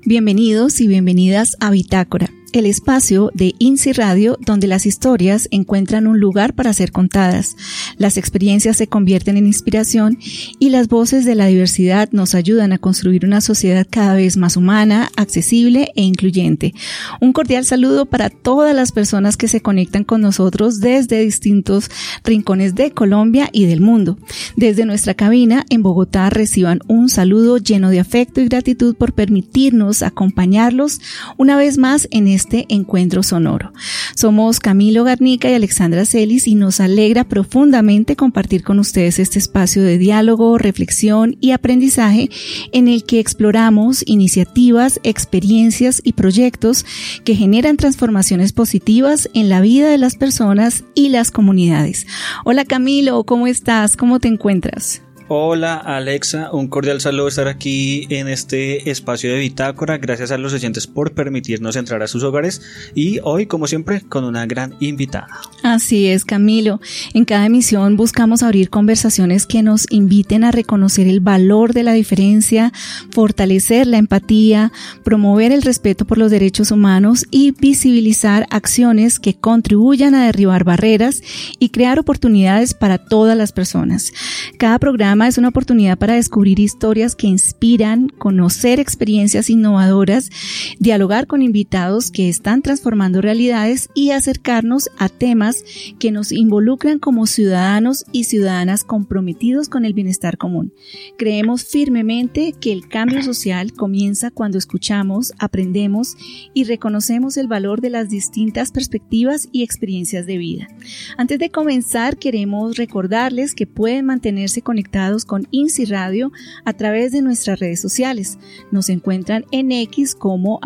Bienvenidos y bienvenidas a Bitácora, el espacio de INSI Radio donde las historias encuentran un lugar para ser contadas, las experiencias se convierten en inspiración y las voces de la diversidad nos ayudan a construir una sociedad cada vez más humana, accesible e incluyente. Un cordial saludo para todas las personas que se conectan con nosotros desde distintos rincones de Colombia y del mundo. Desde nuestra cabina en Bogotá reciban un saludo lleno de afecto y gratitud por permitirnos acompañarlos una vez más en este encuentro sonoro. Somos Camilo Garnica y Alexandra Celis y nos alegra profundamente compartir con ustedes este espacio de diálogo, reflexión y aprendizaje en el que exploramos iniciativas, experiencias y proyectos que generan transformaciones positivas en la vida de las personas y las comunidades. Hola Camilo, ¿cómo estás? ¿Cómo te encuentras? Hola Alexa, un cordial saludo estar aquí en este espacio de Bitácora. Gracias a los oyentes por permitirnos entrar a sus hogares y hoy, como siempre, con una gran invitada. Así es, Camilo. En cada emisión buscamos abrir conversaciones que nos inviten a reconocer el valor de la diferencia, fortalecer la empatía, promover el respeto por los derechos humanos y visibilizar acciones que contribuyan a derribar barreras y crear oportunidades para todas las personas. Cada programa es una oportunidad para descubrir historias que inspiran, conocer experiencias innovadoras, dialogar con invitados que están transformando realidades y acercarnos a temas que nos involucran como ciudadanos y ciudadanas comprometidos con el bienestar común. Creemos firmemente que el cambio social comienza cuando escuchamos, aprendemos y reconocemos el valor de las distintas perspectivas y experiencias de vida. Antes de comenzar, queremos recordarles que pueden mantenerse conectados con INSI Radio a través de nuestras redes sociales. Nos encuentran en X como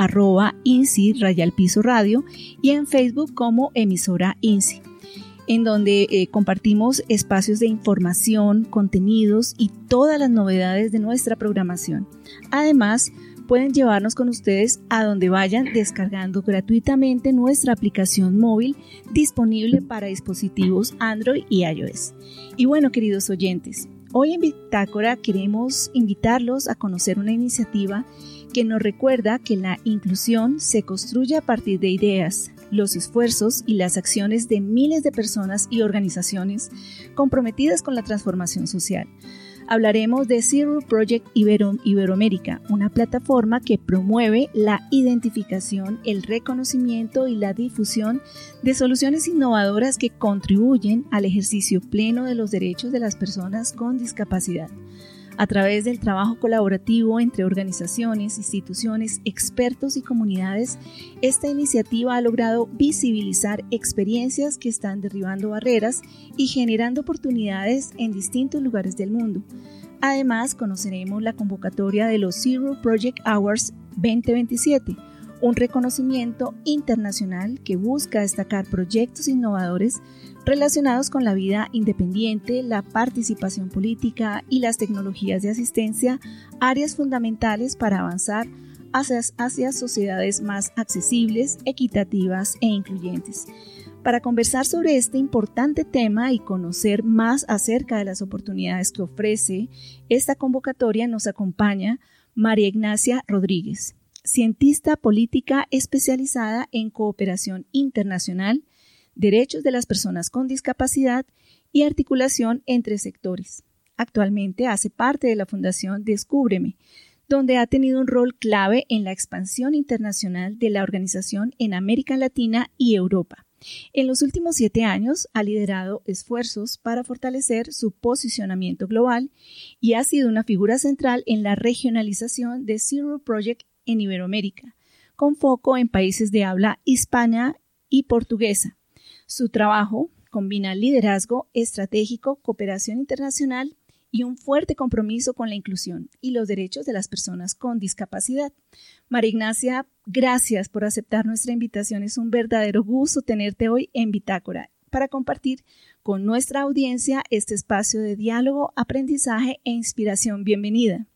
@INSI_radio y en Facebook como emisora INSI, en donde compartimos espacios de información, contenidos y todas las novedades de nuestra programación. Además, pueden llevarnos con ustedes a donde vayan descargando gratuitamente nuestra aplicación móvil disponible para dispositivos Android y iOS. Y bueno, queridos oyentes, hoy en Bitácora queremos invitarlos a conocer una iniciativa que nos recuerda que la inclusión se construye a partir de ideas, los esfuerzos y las acciones de miles de personas y organizaciones comprometidas con la transformación social. Hablaremos de Zero Project Iberoamérica, una plataforma que promueve la identificación, el reconocimiento y la difusión de soluciones innovadoras que contribuyen al ejercicio pleno de los derechos de las personas con discapacidad. A través del trabajo colaborativo entre organizaciones, instituciones, expertos y comunidades, esta iniciativa ha logrado visibilizar experiencias que están derribando barreras y generando oportunidades en distintos lugares del mundo. Además, conoceremos la convocatoria de los Zero Project Awards 2027, un reconocimiento internacional que busca destacar proyectos innovadores relacionados con la vida independiente, la participación política y las tecnologías de asistencia, áreas fundamentales para avanzar hacia sociedades más accesibles, equitativas e incluyentes. Para conversar sobre este importante tema y conocer más acerca de las oportunidades que ofrece esta convocatoria, nos acompaña María Ignacia Rodríguez, cientista política especializada en cooperación internacional, derechos de las personas con discapacidad y articulación entre sectores. Actualmente hace parte de la Fundación Descúbreme, donde ha tenido un rol clave en la expansión internacional de la organización en América Latina y Europa. En los últimos 7 años ha liderado esfuerzos para fortalecer su posicionamiento global y ha sido una figura central en la regionalización de Zero Project en Iberoamérica, con foco en países de habla hispana y portuguesa. Su trabajo combina liderazgo estratégico, cooperación internacional y un fuerte compromiso con la inclusión y los derechos de las personas con discapacidad. María Ignacia, gracias por aceptar nuestra invitación. Es un verdadero gusto tenerte hoy en Bitácora para compartir con nuestra audiencia este espacio de diálogo, aprendizaje e inspiración. Bienvenida.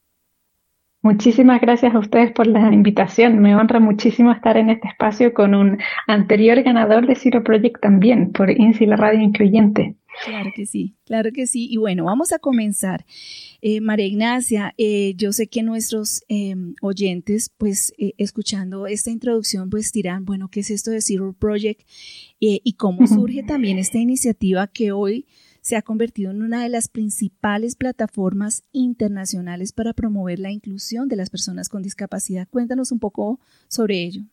Muchísimas gracias a ustedes por la invitación. Me honra muchísimo estar en este espacio con un anterior ganador de Zero Project también, por INSI, la radio incluyente. Claro que sí, claro que sí. Y bueno, vamos a comenzar. María Ignacia, yo sé que nuestros oyentes, pues escuchando esta introducción, pues dirán, bueno, ¿qué es esto de Zero Project? Y cómo surge también esta iniciativa que hoy se ha convertido en una de las principales plataformas internacionales para promover la inclusión de las personas con discapacidad. Cuéntanos un poco sobre ello.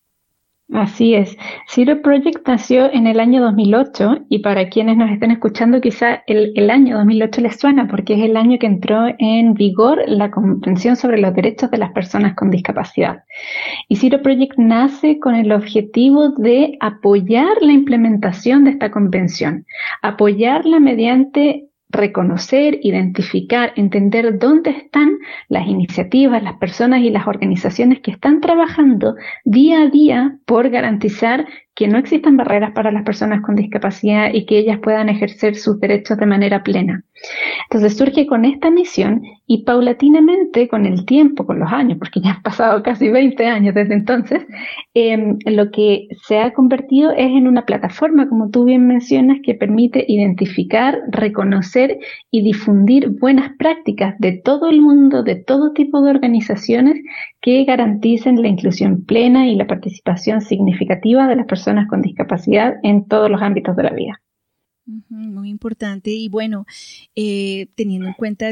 Así es. Zero Project nació en el año 2008 y para quienes nos estén escuchando quizá el año 2008 les suena porque es el año que entró en vigor la Convención sobre los Derechos de las Personas con Discapacidad. Y Zero Project nace con el objetivo de apoyar la implementación de esta convención, apoyarla mediante reconocer, identificar, entender dónde están las iniciativas, las personas y las organizaciones que están trabajando día a día por garantizar que no existan barreras para las personas con discapacidad y que ellas puedan ejercer sus derechos de manera plena. Entonces surge con esta misión y paulatinamente con el tiempo, con los años, porque ya han pasado casi 20 años desde entonces, lo que se ha convertido es en una plataforma, como tú bien mencionas, que permite identificar, reconocer y difundir buenas prácticas de todo el mundo, de todo tipo de organizaciones que garanticen la inclusión plena y la participación significativa de las personas con discapacidad en todos los ámbitos de la vida. Muy importante y bueno, teniendo en cuenta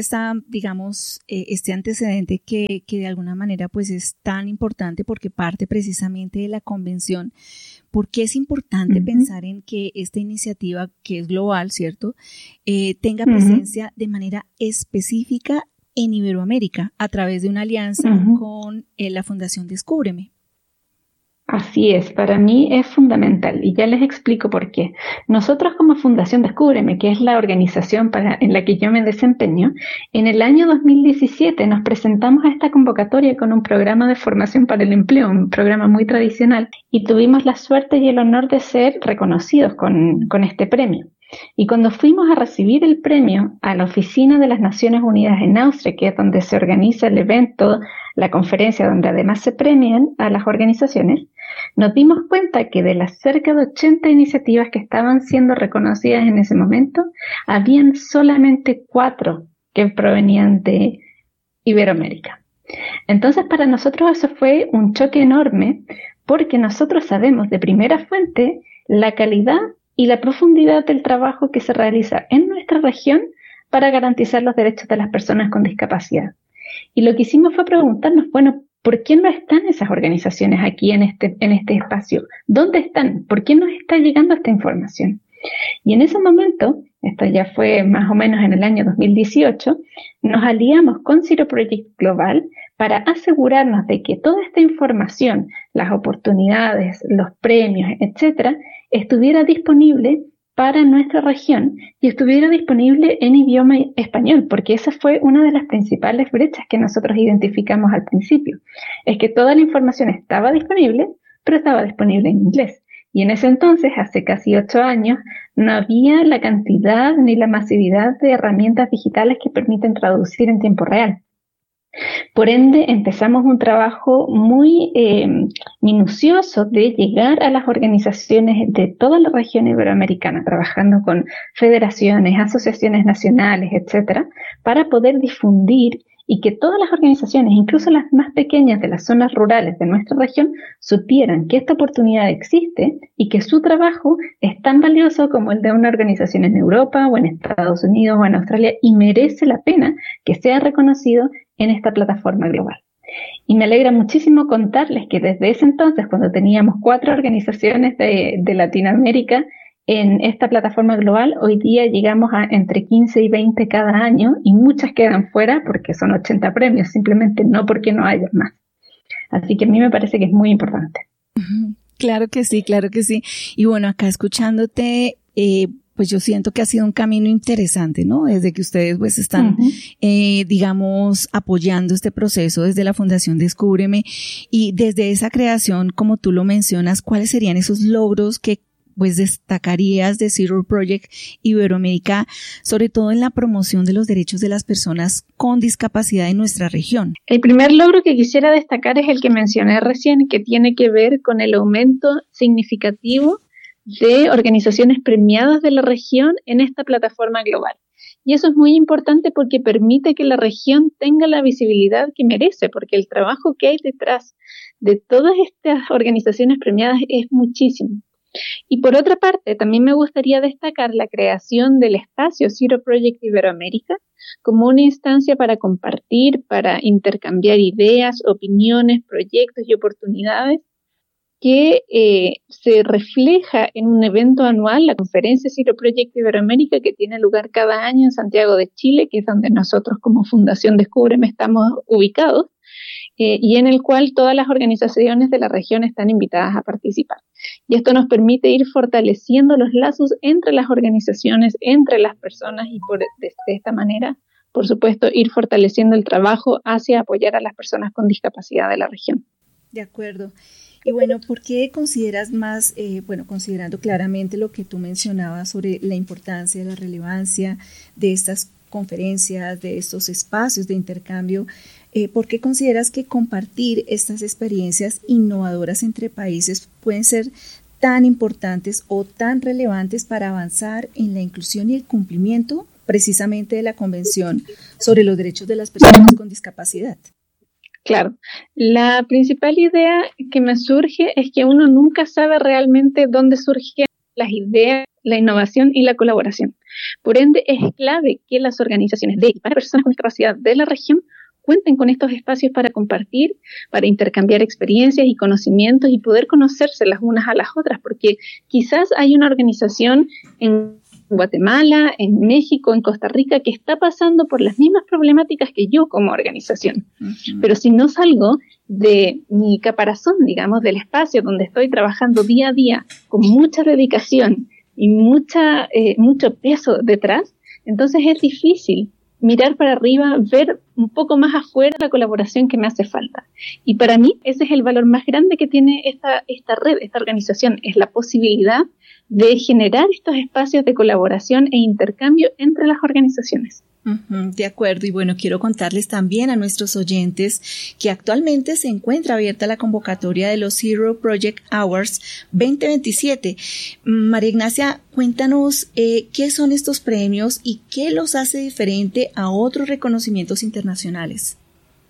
este antecedente que de alguna manera pues es tan importante porque parte precisamente de la convención, porque es importante pensar en que esta iniciativa que es global, ¿cierto? Tenga presencia de manera específica en Iberoamérica a través de una alianza con la Fundación Descúbreme. Así es, para mí es fundamental y ya les explico por qué. Nosotros como Fundación Descúbreme, que es la organización en la que yo me desempeño, en el año 2017 nos presentamos a esta convocatoria con un programa de formación para el empleo, un programa muy tradicional, y tuvimos la suerte y el honor de ser reconocidos con este premio. Y cuando fuimos a recibir el premio a la Oficina de las Naciones Unidas en Austria, que es donde se organiza el evento, la conferencia donde además se premian a las organizaciones, nos dimos cuenta que de las cerca de 80 iniciativas que estaban siendo reconocidas en ese momento, habían solamente 4 que provenían de Iberoamérica. Entonces para nosotros eso fue un choque enorme porque nosotros sabemos de primera fuente la calidad y la profundidad del trabajo que se realiza en nuestra región para garantizar los derechos de las personas con discapacidad. Y lo que hicimos fue preguntarnos, bueno, ¿por qué no están esas organizaciones aquí en este espacio? ¿Dónde están? ¿Por qué nos está llegando esta información? Y en ese momento, esto ya fue más o menos en el año 2018, nos aliamos con Zero Project Global para asegurarnos de que toda esta información, las oportunidades, los premios, etcétera, estuviera disponible para nuestra región y estuviera disponible en idioma español, porque esa fue una de las principales brechas que nosotros identificamos al principio. Es que toda la información estaba disponible, pero estaba disponible en inglés. Y en ese entonces, hace casi 8 años, no había la cantidad ni la masividad de herramientas digitales que permiten traducir en tiempo real. Por ende, empezamos un trabajo muy minucioso de llegar a las organizaciones de toda la región iberoamericana, trabajando con federaciones, asociaciones nacionales, etcétera, para poder difundir y que todas las organizaciones, incluso las más pequeñas de las zonas rurales de nuestra región, supieran que esta oportunidad existe y que su trabajo es tan valioso como el de una organización en Europa o en Estados Unidos o en Australia y merece la pena que sea reconocido en esta plataforma global. Y me alegra muchísimo contarles que desde ese entonces, cuando teníamos 4 organizaciones de Latinoamérica en esta plataforma global, hoy día llegamos a entre 15 y 20 cada año y muchas quedan fuera porque son 80 premios, simplemente no porque no haya más. Así que a mí me parece que es muy importante. Claro que sí, claro que sí. Y bueno, acá escuchándote, pues yo siento que ha sido un camino interesante, ¿no? Desde que ustedes pues están, digamos, apoyando este proceso desde la Fundación Descúbreme y desde esa creación, como tú lo mencionas, ¿cuáles serían esos logros que pues destacarías de Zero Project Iberoamérica, sobre todo en la promoción de los derechos de las personas con discapacidad en nuestra región? El primer logro que quisiera destacar es el que mencioné recién, que tiene que ver con el aumento significativo de organizaciones premiadas de la región en esta plataforma global. Y eso es muy importante porque permite que la región tenga la visibilidad que merece, porque el trabajo que hay detrás de todas estas organizaciones premiadas es muchísimo. Y por otra parte, también me gustaría destacar la creación del espacio Zero Project Iberoamérica como una instancia para compartir, para intercambiar ideas, opiniones, proyectos y oportunidades que se refleja en un evento anual, la conferencia Zero Project Iberoamérica, que tiene lugar cada año en Santiago de Chile, que es donde nosotros como Fundación Descúbreme estamos ubicados, y en el cual todas las organizaciones de la región están invitadas a participar. Y esto nos permite ir fortaleciendo los lazos entre las organizaciones, entre las personas y de esta manera, por supuesto, ir fortaleciendo el trabajo hacia apoyar a las personas con discapacidad de la región. De acuerdo. Y bueno, ¿por qué consideras más, considerando claramente lo que tú mencionabas sobre la importancia, la relevancia de estas conferencias, de estos espacios de intercambio, ¿por qué consideras que compartir estas experiencias innovadoras entre países pueden ser tan importantes o tan relevantes para avanzar en la inclusión y el cumplimiento precisamente de la Convención sobre los Derechos de las Personas con Discapacidad? Claro, la principal idea que me surge es que uno nunca sabe realmente dónde surgen las ideas, la innovación y la colaboración. Por ende, es clave que las organizaciones de y para personas con discapacidad de la región cuenten con estos espacios para compartir, para intercambiar experiencias y conocimientos y poder conocerse las unas a las otras, porque quizás hay una organización en Guatemala, en México, en Costa Rica, que está pasando por las mismas problemáticas que yo como organización. Uh-huh. Pero si no salgo de mi caparazón, digamos, del espacio donde estoy trabajando día a día con mucha dedicación y mucho peso detrás, entonces es difícil mirar para arriba, ver un poco más afuera la colaboración que me hace falta. Y para mí ese es el valor más grande que tiene esta red, esta organización, es la posibilidad de generar estos espacios de colaboración e intercambio entre las organizaciones. De acuerdo, y bueno, quiero contarles también a nuestros oyentes que actualmente se encuentra abierta la convocatoria de los Zero Project Awards 2027. María Ignacia, cuéntanos qué son estos premios y qué los hace diferente a otros reconocimientos internacionales.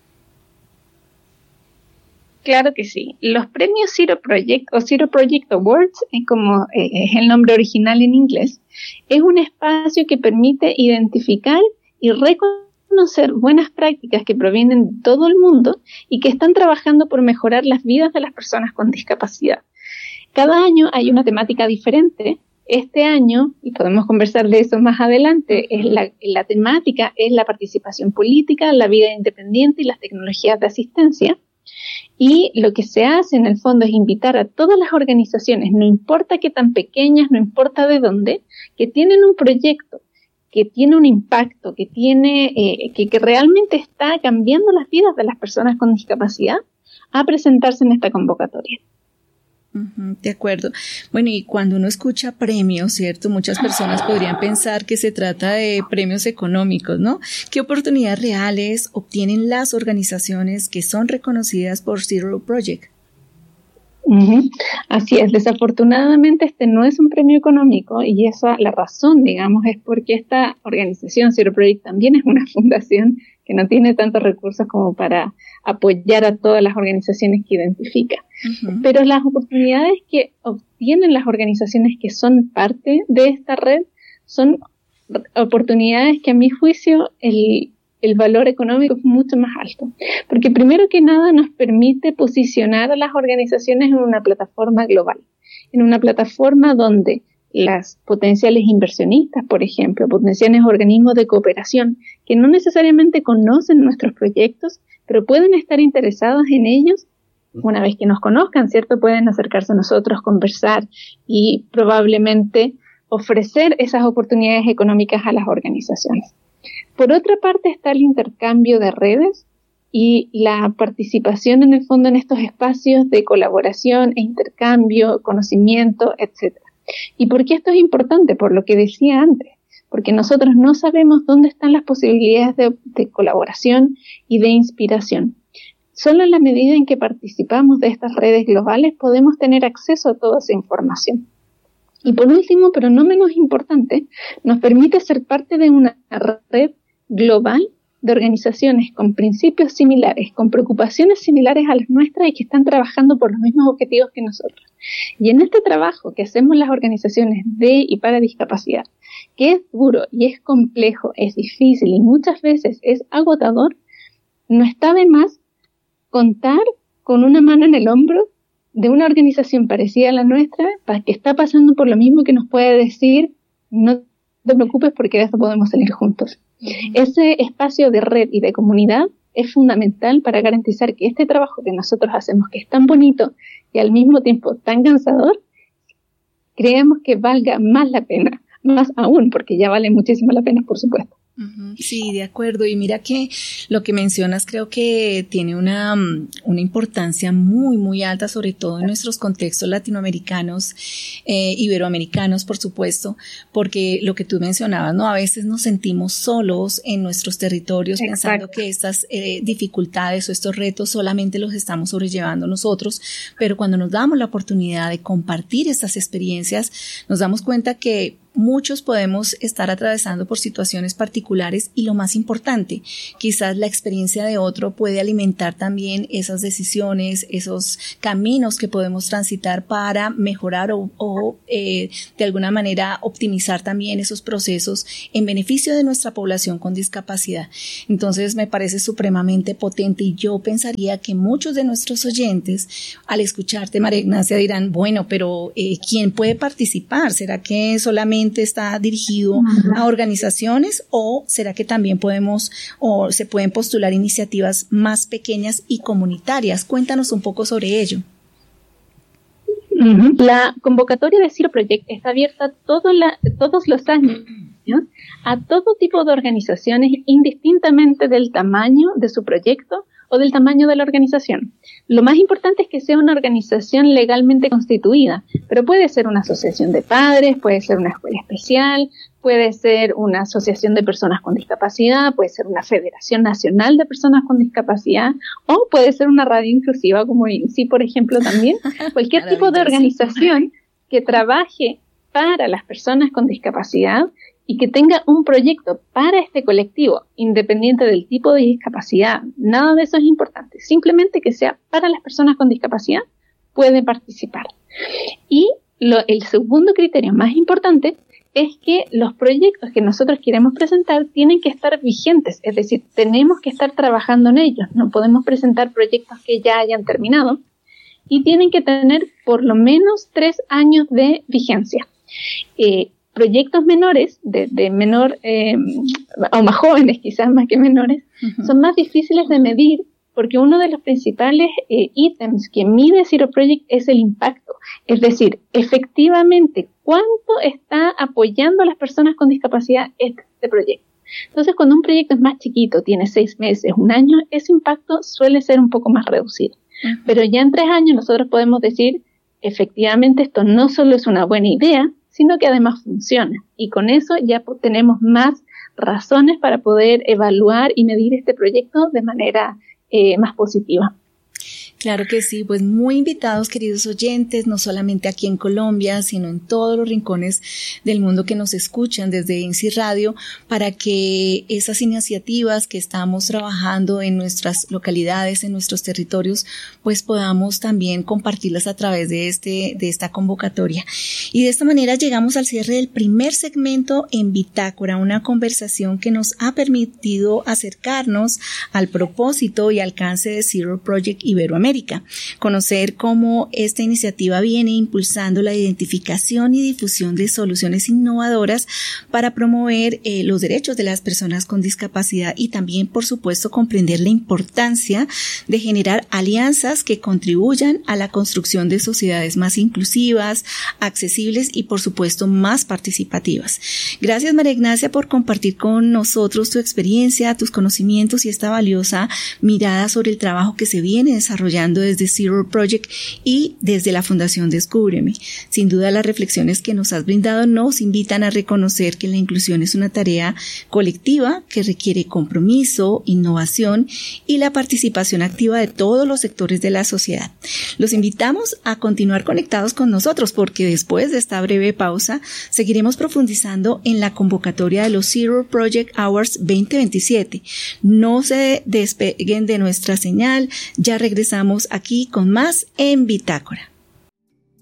Claro que sí. Los premios Zero Project o Zero Project Awards, como es el nombre original en inglés, es un espacio que permite identificar y reconocer buenas prácticas que provienen de todo el mundo y que están trabajando por mejorar las vidas de las personas con discapacidad. Cada año hay una temática diferente. Este año, y podemos conversar de eso más adelante, la temática es la participación política, la vida independiente y las tecnologías de asistencia. Y lo que se hace en el fondo es invitar a todas las organizaciones, no importa qué tan pequeñas, no importa de dónde, que tienen un proyecto, que tiene un impacto, que realmente está cambiando las vidas de las personas con discapacidad, a presentarse en esta convocatoria. De acuerdo. Bueno, y cuando uno escucha premios, ¿cierto? Muchas personas podrían pensar que se trata de premios económicos, ¿no? ¿Qué oportunidades reales obtienen las organizaciones que son reconocidas por Zero Project? Así es, desafortunadamente este no es un premio económico y la razón, digamos, es porque esta organización Zero Project también es una fundación que no tiene tantos recursos como para apoyar a todas las organizaciones que identifica. Uh-huh. Pero las oportunidades que obtienen las organizaciones que son parte de esta red son oportunidades que a mi juicio el valor económico es mucho más alto, porque primero que nada nos permite posicionar a las organizaciones en una plataforma global, en una plataforma donde las potenciales inversionistas, por ejemplo, potenciales organismos de cooperación que no necesariamente conocen nuestros proyectos, pero pueden estar interesados en ellos. Una vez que nos conozcan, ¿cierto? Pueden acercarse a nosotros, conversar y probablemente ofrecer esas oportunidades económicas a las organizaciones. Por otra parte está el intercambio de redes y la participación en el fondo en estos espacios de colaboración e intercambio, conocimiento, etc. ¿Y por qué esto es importante? Por lo que decía antes, porque nosotros no sabemos dónde están las posibilidades de colaboración y de inspiración. Solo en la medida en que participamos de estas redes globales podemos tener acceso a toda esa información. Y por último, pero no menos importante, nos permite ser parte de una red global de organizaciones con principios similares, con preocupaciones similares a las nuestras y que están trabajando por los mismos objetivos que nosotros. Y en este trabajo que hacemos las organizaciones de y para discapacidad, que es duro y es complejo, es difícil y muchas veces es agotador, no está de más contar con una mano en el hombro de una organización parecida a la nuestra, que está pasando por lo mismo, que nos puede decir, no te preocupes porque de esto podemos salir juntos. Ese espacio de red y de comunidad es fundamental para garantizar que este trabajo que nosotros hacemos, que es tan bonito y al mismo tiempo tan cansador, creemos que valga más la pena, más aún, porque ya vale muchísimo la pena, por supuesto. Sí, de acuerdo. Y mira que lo que mencionas creo que tiene una importancia muy, muy alta, sobre todo en nuestros contextos latinoamericanos, iberoamericanos, por supuesto, porque lo que tú mencionabas, ¿no? A veces nos sentimos solos en nuestros territorios. Exacto. Pensando que estas dificultades o estos retos solamente los estamos sobrellevando nosotros, pero cuando nos damos la oportunidad de compartir estas experiencias, nos damos cuenta que muchos podemos estar atravesando por situaciones particulares y lo más importante, quizás la experiencia de otro puede alimentar también esas decisiones, esos caminos que podemos transitar para mejorar o de alguna manera optimizar también esos procesos en beneficio de nuestra población con discapacidad. Entonces me parece supremamente potente y yo pensaría que muchos de nuestros oyentes al escucharte, María Ignacia, dirán, bueno, pero ¿quién puede participar? ¿Será que solamente está dirigido a organizaciones o será que también podemos o se pueden postular iniciativas más pequeñas y comunitarias? Cuéntanos un poco sobre ello. La convocatoria de Zero Project está abierta todos los años a todo tipo de organizaciones, indistintamente del tamaño de su proyecto o del tamaño de la organización. Lo más importante es que sea una organización legalmente constituida, pero puede ser una asociación de padres, puede ser una escuela especial, puede ser una asociación de personas con discapacidad, puede ser una federación nacional de personas con discapacidad, o puede ser una radio inclusiva como INSI, por ejemplo, también. Cualquier tipo de organización que trabaje para las personas con discapacidad y que tenga un proyecto para este colectivo, independiente del tipo de discapacidad, nada de eso es importante, simplemente que sea para las personas con discapacidad, puede participar. Y el segundo criterio más importante es que los proyectos que nosotros queremos presentar tienen que estar vigentes, es decir, tenemos que estar trabajando en ellos, no podemos presentar proyectos que ya hayan terminado y tienen que tener por lo menos 3 años de vigencia. Proyectos menores, de menor o más jóvenes quizás más que menores, son más difíciles de medir porque uno de los principales ítems que mide Zero Project es el impacto, es decir, efectivamente cuánto está apoyando a las personas con discapacidad este proyecto. Entonces, cuando un proyecto es más chiquito, tiene 6 meses, 1 año, ese impacto suele ser un poco más reducido. Pero ya en 3 años nosotros podemos decir, efectivamente esto no solo es una buena idea, sino que además funciona. Y con eso ya tenemos más razones para poder evaluar y medir este proyecto de manera más positiva. Claro que sí, pues muy invitados, queridos oyentes, no solamente aquí en Colombia, sino en todos los rincones del mundo que nos escuchan desde INSI Radio, para que esas iniciativas que estamos trabajando en nuestras localidades, en nuestros territorios, pues podamos también compartirlas a través de esta convocatoria. Y de esta manera llegamos al cierre del primer segmento en Bitácora, una conversación que nos ha permitido acercarnos al propósito y alcance de Zero Project Iberoamérica. Conocer cómo esta iniciativa viene impulsando la identificación y difusión de soluciones innovadoras para promover los derechos de las personas con discapacidad y también, por supuesto, comprender la importancia de generar alianzas que contribuyan a la construcción de sociedades más inclusivas, accesibles y, por supuesto, más participativas. Gracias, María Ignacia, por compartir con nosotros tu experiencia, tus conocimientos y esta valiosa mirada sobre el trabajo que se viene desarrollando desarrollando desde Zero Project y desde la Fundación Descúbreme. Sin duda, las reflexiones que nos has brindado nos invitan a reconocer que la inclusión es una tarea colectiva que requiere compromiso, innovación y la participación activa de todos los sectores de la sociedad. Los invitamos a continuar conectados con nosotros porque después de esta breve pausa seguiremos profundizando en la convocatoria de los Zero Project Awards 2027. No se despeguen de nuestra señal, ya regresamos aquí con más en Bitácora.